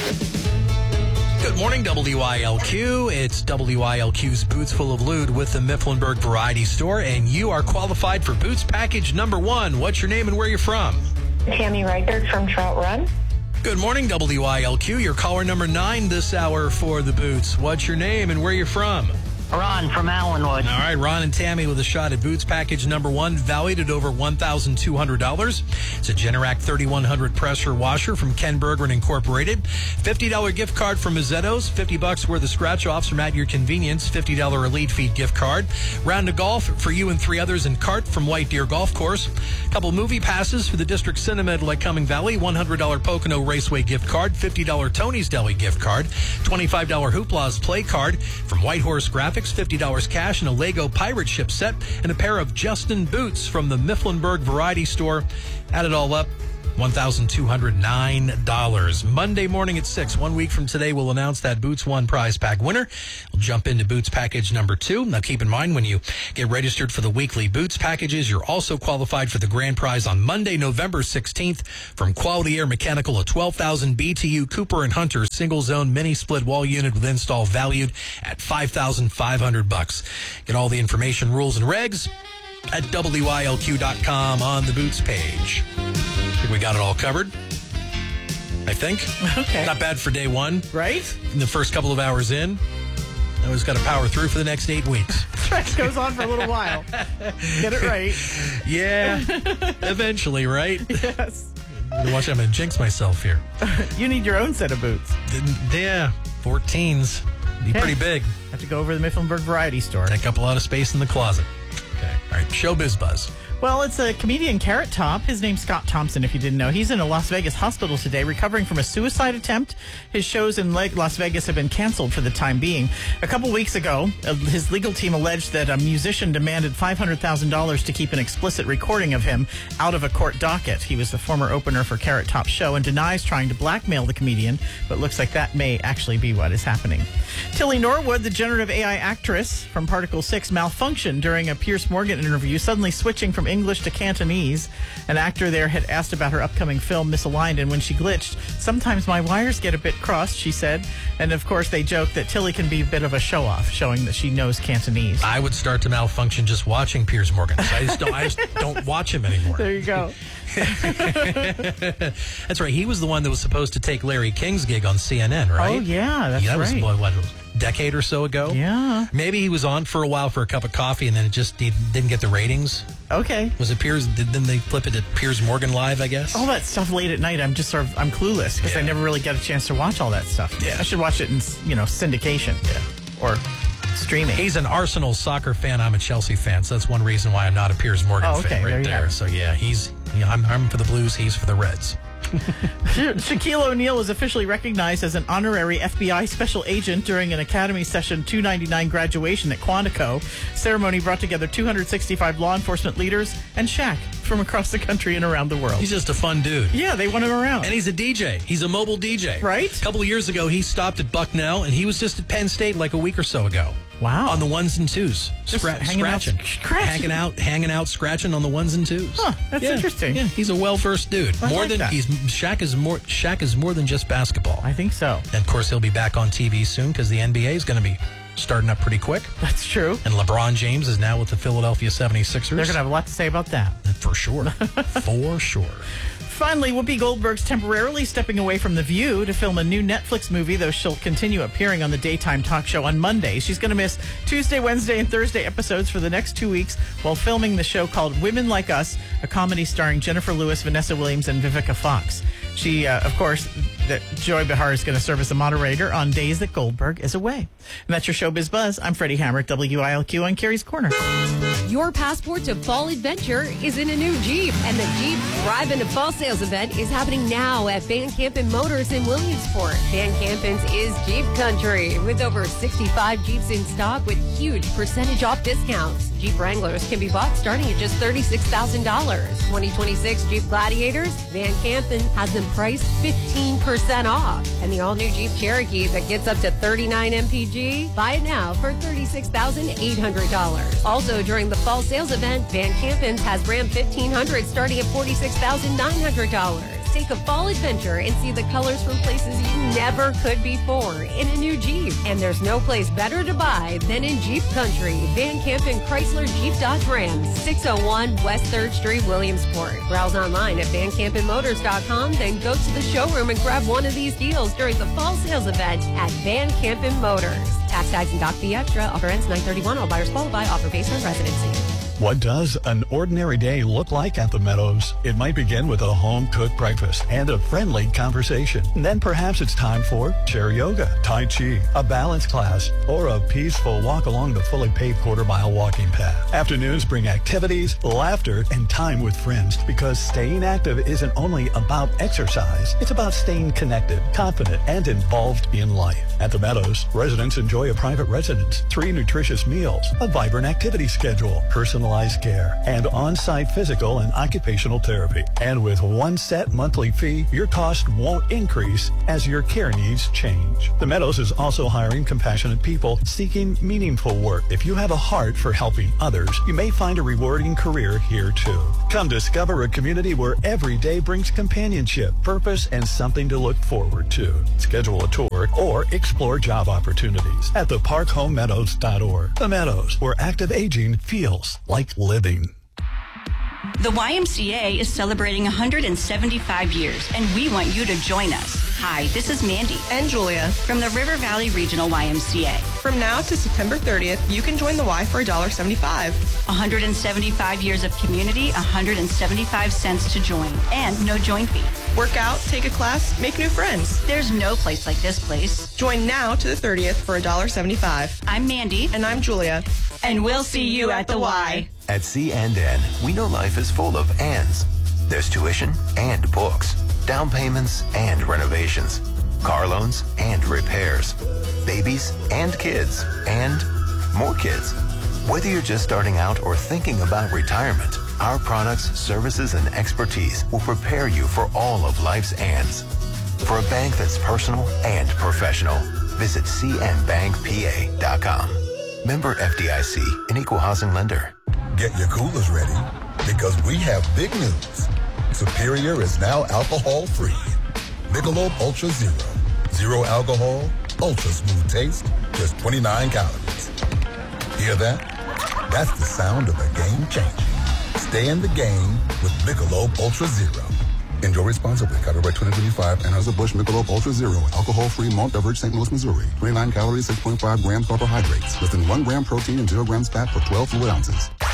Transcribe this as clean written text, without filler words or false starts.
Good morning, WILQ. It's WILQ's Boots Full of Lewd with the Mifflinburg Variety Store, and you are qualified for Boots Package number 1. What's your name and where you're from? Tammy Reichert from Trout Run. Good morning, WILQ. You're caller number 9 this hour for the Boots. What's your name and where you're from? Ron from Allenwood. All right, Ron and Tammy with a shot at Boots Package number 1, valued at over $1,200. It's a Generac 3100 pressure washer from Ken Bergeron Incorporated. $50 gift card from Mazzetto's. $50 worth of scratch-offs from At Your Convenience. $50 Elite Feed gift card. Round of golf for you and 3 others in cart from White Deer Golf Course. Couple movie passes for the District Cinema at Lycoming Valley. $100 Pocono Raceway gift card. $50 Tony's Deli gift card. $25 Hoopla's play card from Whitehorse Graphics. $50 cash and a Lego pirate ship set and a pair of Justin boots from the Mifflinburg Variety Store. Add it all up, $1,209. Monday morning at 6, 1 week from today, we'll announce that Boots 1 prize pack winner. We'll jump into Boots Package number 2. Now keep in mind, when you get registered for the weekly Boots packages, you're also qualified for the grand prize on Monday, November 16th from Quality Air Mechanical, a 12,000 BTU Cooper and Hunter single zone mini split wall unit with install valued at $5,500. Get all the information, rules, and regs at WILQ.com on the Boots page. We got it all covered, I think. Okay. Not bad for day 1. Right? In the first couple of hours in, I always got to power through for the next 8 weeks. It goes on for a little while. Get it right. Yeah, eventually, right? Yes. Watch, I'm going to jinx myself here. You need your own set of boots. Yeah, 14s. Be pretty big. Have to go over to the Mifflinburg Variety Store. Take up a lot of space in the closet. Okay. All right, Showbiz Buzz. Well, it's a comedian, Carrot Top. His name's Scott Thompson, if you didn't know. He's in a Las Vegas hospital today recovering from a suicide attempt. His shows in Las Vegas have been canceled for the time being. A couple weeks ago, his legal team alleged that a musician demanded $500,000 to keep an explicit recording of him out of a court docket. He was the former opener for Carrot Top's show and denies trying to blackmail the comedian, but looks like that may actually be what is happening. Tilly Norwood, the generative AI actress from Particle 6, malfunctioned during a Piers Morgan interview, suddenly switching from English to Cantonese. An actor there had asked about her upcoming film, Misaligned, and when she glitched, "Sometimes my wires get a bit crossed," she said. And of course, they joked that Tilly can be a bit of a show-off, showing that she knows Cantonese. I would start to malfunction just watching Piers Morgan. I just don't watch him anymore. There you go. That's right. He was the one that was supposed to take Larry King's gig on CNN, right? Oh, yeah, that's that right. was, what, a decade or so ago? Yeah. Maybe he was on for a while for a cup of coffee and then he didn't get the ratings. Okay. Was it Piers? Didn't they flip it at Piers Morgan Live, I guess? All that stuff late at night, I'm clueless because I never really get a chance to watch all that stuff. Yeah. I should watch it in, syndication. Yeah. Or streaming. He's an Arsenal soccer fan. I'm a Chelsea fan, so that's one reason why I'm not a Piers Morgan fan right there. So yeah, I'm for the Blues, he's for the Reds. Shaquille O'Neal was officially recognized as an honorary FBI special agent during an Academy Session 299 graduation at Quantico. Ceremony brought together 265 law enforcement leaders and Shaq from across the country and around the world. He's just a fun dude. Yeah, they want him around. And he's a DJ. He's a mobile DJ. Right? A couple of years ago, he stopped at Bucknell, and he was just at Penn State like a week or so ago. Wow. On the ones and twos. Hanging out, scratching on the ones and twos. Huh, that's interesting. Yeah, he's a well-versed dude. Shaq is more than just basketball. I think so. And of course, he'll be back on TV soon because the NBA is going to be starting up pretty quick. That's true. And LeBron James is now with the Philadelphia 76ers. They're going to have a lot to say about that. For sure. For sure. Finally, Whoopi Goldberg's temporarily stepping away from The View to film a new Netflix movie, though she'll continue appearing on the daytime talk show on Monday. She's going to miss Tuesday, Wednesday, and Thursday episodes for the next 2 weeks while filming the show called Women Like Us, a comedy starring Jennifer Lewis, Vanessa Williams, and Vivica Fox. She, of course, Joy Behar is going to serve as a moderator on days that Goldberg is away. And that's your Showbiz Buzz. I'm Freddie Hammer at WILQ on Carrie's Corner. Your passport to fall adventure is in a new Jeep, and the Jeep Drive into Fall Sales event is happening now at Van Campen Motors in Williamsport. Van Campen's is Jeep Country, with over 65 Jeeps in stock with huge percentage off discounts. Jeep Wranglers can be bought starting at just $36,000. 2026 Jeep Gladiators, Van Campen has them priced 15% off. And the all-new Jeep Cherokee that gets up to 39 mpg, buy it now for $36,800. Also, during the fall sales event, Van Campen's has Ram 1500 starting at $46,900. Take a fall adventure and see the colors from places you never could before in a new Jeep. And there's no place better to buy than in Jeep Country. Van Campen Chrysler Jeep Dodge Ram, 601 West 3rd Street, Williamsport. Browse online at VanCampenMotors.com, then go to the showroom and grab one of these deals during the fall sales event at Van Campen Motors. Tax, tags, and doc fee extra. Offer ends 9/31. All buyers qualify. Offer based on residency. What does an ordinary day look like at the Meadows? It might begin with a home-cooked breakfast and a friendly conversation. And then perhaps it's time for chair yoga, Tai Chi, a balance class, or a peaceful walk along the fully paved quarter-mile walking path. Afternoons bring activities, laughter, and time with friends because staying active isn't only about exercise. It's about staying connected, confident, and involved in life. At the Meadows, residents enjoy a private residence, 3 nutritious meals, a vibrant activity schedule, personalized care, and on-site physical and occupational therapy. And with one set monthly fee, your cost won't increase as your care needs change. The Meadows is also hiring compassionate people seeking meaningful work. If you have a heart for helping others, you may find a rewarding career here too. Come discover a community where every day brings companionship, purpose, and something to look forward to. Schedule a tour or explore job opportunities at theparkhomemeadows.org. The Meadows, where active aging feels like living. The YMCA is celebrating 175 years, and we want you to join us. Hi, this is Mandy and Julia from the River Valley Regional YMCA. From now to September 30th, you can join the Y for $1.75. 175 years of community, 175 cents to join, and no join fee. Work out, take a class, make new friends. There's no place like this place. Join now to the 30th for $1.75. I'm Mandy. And I'm Julia. And we'll see you at the Y. At C&N, we know life is full of ands. There's tuition and books, down payments and renovations, car loans and repairs, babies and kids, and more kids. Whether you're just starting out or thinking about retirement, our products, services, and expertise will prepare you for all of life's ands. For a bank that's personal and professional, visit cnbankpa.com. Member FDIC, an equal housing lender. Get your coolers ready because we have big news. Superior is now alcohol-free. Michelob Ultra Zero. Zero alcohol, ultra smooth taste, just 29 calories. Hear that? That's the sound of a game changer. Stay in the game with Michelob Ultra Zero. Enjoy responsibly. Copyright 2025. Anheuser-Busch Michelob Ultra Zero. Alcohol-free malt beverage, St. Louis, Missouri. 29 calories, 6.5 grams carbohydrates. Less than 1 gram protein and 0 grams fat per 12 fluid ounces.